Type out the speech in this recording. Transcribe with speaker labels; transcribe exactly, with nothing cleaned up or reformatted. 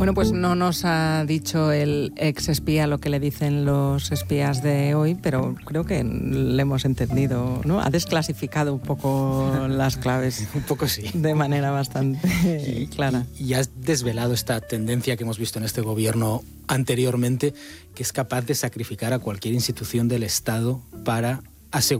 Speaker 1: Bueno, pues no nos ha dicho el ex espía lo que le dicen los espías de hoy, pero creo que le hemos entendido, ¿no? Ha desclasificado un poco las claves.
Speaker 2: Un poco sí.
Speaker 1: De manera bastante
Speaker 2: y,
Speaker 1: clara.
Speaker 2: Y, y has desvelado esta tendencia que hemos visto en este gobierno anteriormente, que es capaz de sacrificar a cualquier institución del Estado para asegurar